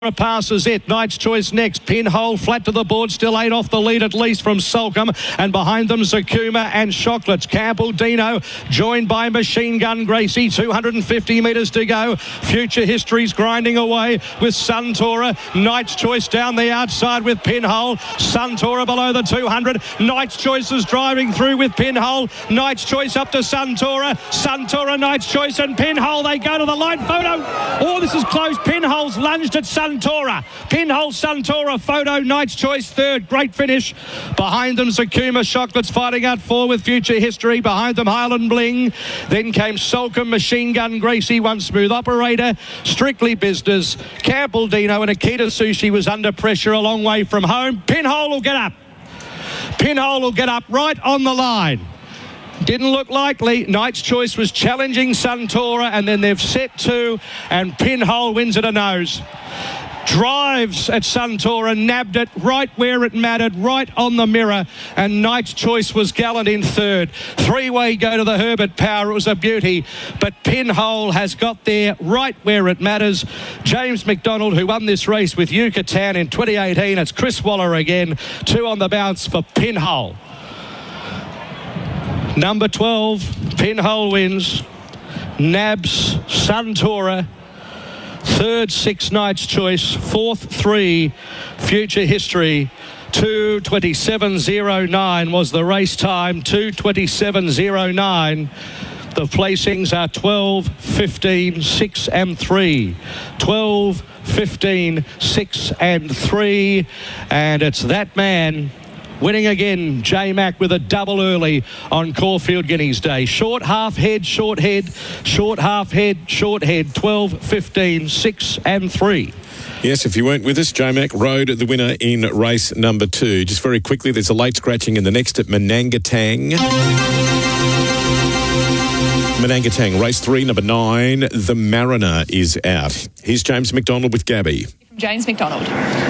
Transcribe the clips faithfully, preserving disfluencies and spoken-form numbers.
Passes it. Knight's Choice next. Pinhole flat to the board. Still eight off the lead at least from Salcombe. And behind them Zakuma and Chocolates. Campbell Dino joined by Machine Gun Gracie. two hundred fifty metres to go. Future History's grinding away with Suntora. Knight's Choice down the outside with Pinhole. Suntora below the two hundred. Knight's Choice is driving through with Pinhole. Knight's Choice up to Suntora. Suntora, Knight's Choice and Pinhole. They go to the line. Photo. Oh, this is close. Pinhole's lunged at Suntora. Suntora. Pinhole, Suntora, Photo, Knight's Choice third. Great finish. Behind them, Zakuma, Chocolates fighting out four with Future History. Behind them, Highland Bling. Then came Salcombe, Machine Gun Gracie, One Smooth Operator, Strictly Business. Campbell Dino and Akita Sushi was under pressure a long way from home. Pinhole will get up. Pinhole will get up right on the line. Didn't look likely. Knight's Choice was challenging Suntora, and then they've set two, and Pinhole wins at a nose. Drives at Suntora, nabbed it right where it mattered, right on the mirror, and Knight's Choice was gallant in third. Three-way go to the Herbert Power. It was a beauty, but Pinhole has got there right where it matters. James McDonald, who won this race with Yucatan in twenty eighteen. It's Chris Waller again. Two on the bounce for Pinhole. Number twelve, Pinhole wins. Nabs, Suntora. Third, six, Knight's Choice. Fourth, three, Future History. two twenty-seven oh nine was the race time. two twenty-seven oh nine. The placings are twelve, fifteen, six and three. twelve, fifteen, six and three. And it's that man winning again, J-Mac with a double early on Caulfield Guineas Day. Short half head, short head, short half head, short head, twelve, fifteen, six and three. Yes, if you weren't with us, J-Mac rode the winner in race number two. Just very quickly, there's a late scratching in the next at Menangatang. Menangatang, race three, number nine, The Mariner is out. Here's James McDonald with Gabby. James McDonald.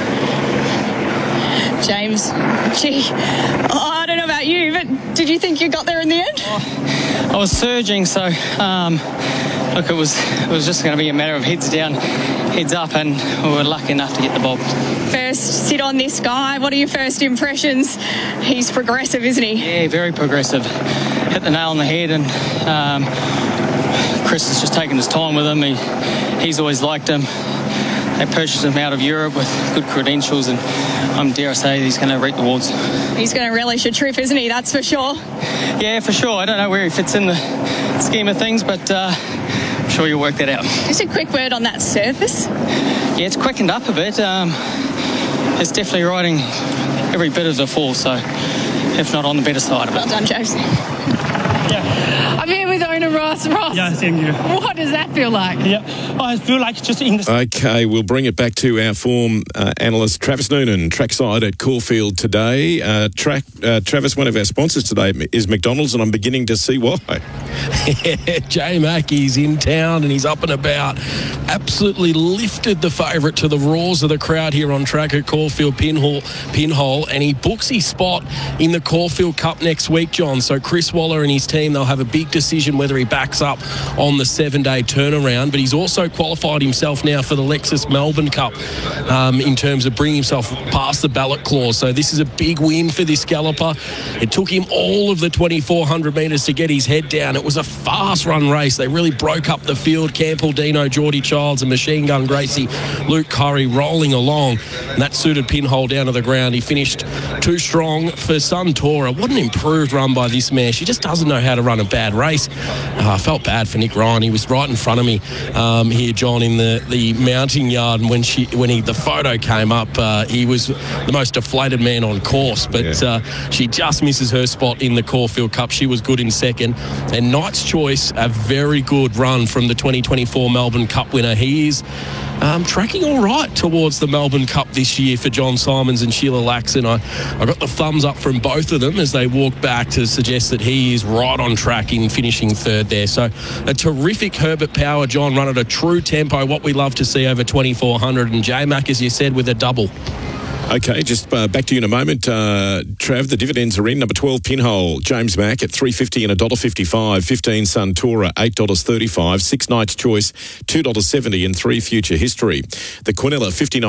James, gee, oh, I don't know about you, but did you think you got there in the end? Oh, I was surging, so um, look, it was it was just going to be a matter of heads down, heads up, and we were lucky enough to get the bob. First sit on this guy. What are your first impressions? He's progressive, isn't he? Yeah, very progressive. Hit the nail on the head, and um, Chris has just taken his time with him. He, he's always liked him. They purchased him out of Europe with good credentials, and I'm dare I say he's going to reap the rewards. He's going to relish a trip, isn't he? That's for sure. Yeah, for sure. I don't know where he fits in the scheme of things, but uh, I'm sure you'll work that out. Just a quick word on that surface. Yeah, it's quickened up a bit. Um, it's definitely riding every bit of the fall, so if not on the better side of it. Well done, James. Yeah. I'm here with owner Ross. Ross. Yeah, thank you. What does that feel like? Yeah, oh, I feel like just in the... Okay, we'll bring it back to our form uh, analyst, Travis Noonan, trackside at Caulfield today. Uh, track, uh, Travis, one of our sponsors today is McDonald's, and I'm beginning to see why. J-Mac, he's in town and he's up and about. Absolutely lifted the favourite to the roars of the crowd here on track at Caulfield Pinhole, Pinhole, and he books his spot in the Caulfield Cup next week, John. So Chris Waller and his team, they'll have a big decision whether he backs up on the seven-day turnaround, but he's also qualified himself now for the Lexus Melbourne Cup um, in terms of bringing himself past the ballot clause. So this is a big win for this galloper. It took him all of the twenty-four hundred metres to get his head down. It was a fast-run race. They really broke up the field. Campbell Dino, Geordie Childs and Machine Gun Gracie, Luke Curry rolling along, and that suited Pinhole down to the ground. He finished too strong for Suntora. What an improved run by this mare. She just doesn't know how to run a bad race. Uh, I felt bad for Nick Ryan. He was right in front of me um, here, John, in the, the mounting yard, and when she when he the photo came up, uh, he was the most deflated man on course, but yeah. uh, she just misses her spot in the Caulfield Cup. She was good in second, and Knight's Choice, a very good run from the twenty twenty-four Melbourne Cup winner. He is um, tracking all right towards the Melbourne Cup this year for John Simons and Sheila Laxon. I, I got the thumbs up from both of them as they walk back to suggest that he is right on track in finishing third there. So a terrific Herbert Power, John, run at a true tempo, what we love to see over twenty-four hundred, and J-Mac, as you said, with a double. Okay, just uh, back to you in a moment. Uh, Trav, the dividends are in. Number twelve, Pinhole, James Mack at three fifty and one dollar fifty-five. fifteen, Suntora, eight dollars thirty-five. six, Knight's Choice, two dollars seventy. And three, Future History. The Quinella, fifty-nine.